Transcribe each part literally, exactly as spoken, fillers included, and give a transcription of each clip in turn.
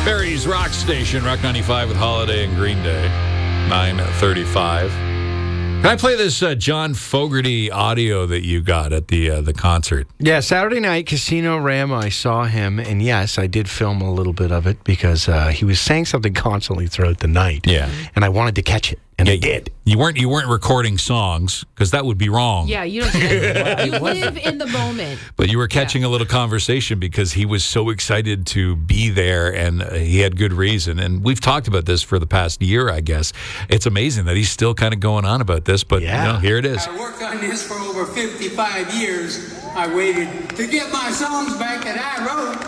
Barry's Rock Station, Rock ninety-five with Holiday and Green Day, nine thirty-five. Can I play this uh, John Fogerty audio that you got at the uh, the concert? Yeah, Saturday night, Casino Ram, I saw him, and yes, I did film a little bit of it because uh, he was saying something constantly throughout the night. Yeah. And I wanted to catch it, and yeah, I did. You weren't you weren't recording songs, because that would be wrong. Yeah, you don't. You live in the moment. But you were catching yeah. a little conversation because he was so excited to be there, and uh, he had good reason. And we've talked about this for the past year, I guess. It's amazing that he's still kind of going on about this, but yeah. you know, here it is. I worked on this for over fifty-five years. I waited to get my songs back that I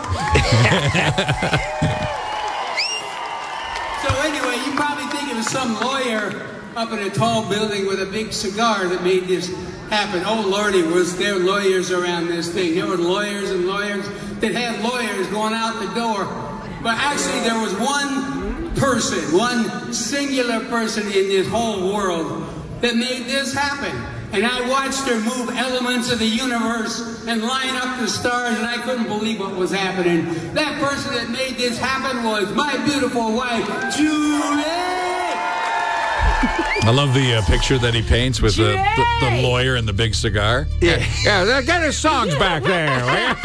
wrote. So anyway, you probably think it was some lawyer up in a tall building with a big cigar that made this happen. Oh, Lordy, was there lawyers around this thing. There were lawyers and lawyers that had lawyers going out the door. But actually, there was one person, one singular person in this whole world that made this happen. And I watched her move elements of the universe and line up the stars, and I couldn't believe what was happening. That person that made this happen was my beautiful wife, Julie! I love the uh, picture that he paints with the, the, the lawyer and the big cigar. Yeah, yeah, get his songs back there.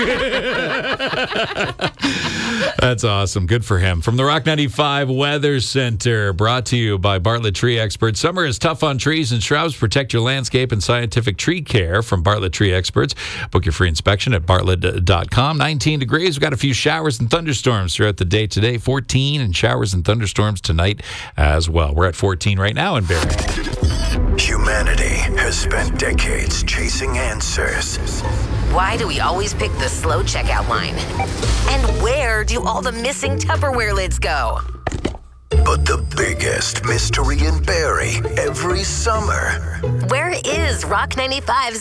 That's awesome. Good for him. From the Rock ninety-five Weather Center, brought to you by Bartlett Tree Experts. Summer is tough on trees and shrubs. Protect your landscape and scientific tree care from Bartlett Tree Experts. Book your free inspection at bartlett dot com. nineteen degrees. We've got a few showers and thunderstorms throughout the day today. fourteen and showers and thunderstorms tonight as well. We're at fourteen right now in Barrie. Humanity has spent decades chasing answers. Why do we always pick the slow checkout line? And where do all the missing Tupperware lids go? But the biggest mystery in Barrie every summer. Where is Rock ninety-five's